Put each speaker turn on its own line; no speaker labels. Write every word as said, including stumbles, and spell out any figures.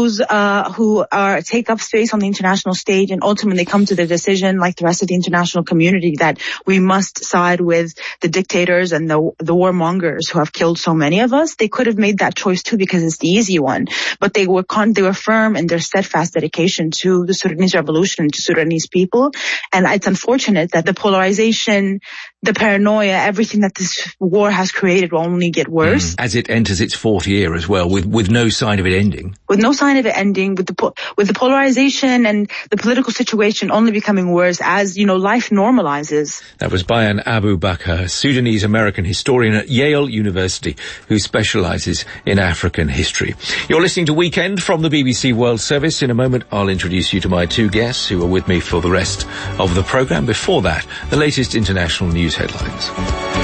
those uh who are take up space on the international stage and ultimately come to the decision, like the rest of the international community, that we must side with the dictators and the the warmongers who have killed so many of us. They could have made that choice too because it's the easy one, but they were con- they were firm in their steadfast dedication to the Sudanese revolution, to Sudanese people. And it's unfortunate that the polarization, the paranoia, everything that this war has created will only get worse.
Mm. As it enters its fourth year as well, with, with no sign of it ending.
With no sign of it ending, with the po- with the polarization and the political situation only becoming worse as, you know, life normalizes.
That was Bayan Abu Bakr, Sudanese-American historian at Yale University, who specializes in African history. You're listening to Weekend from the B B C World Service. In a moment, I'll introduce you to my two guests who are with me for the rest of the program. Before that, the latest international news headlines.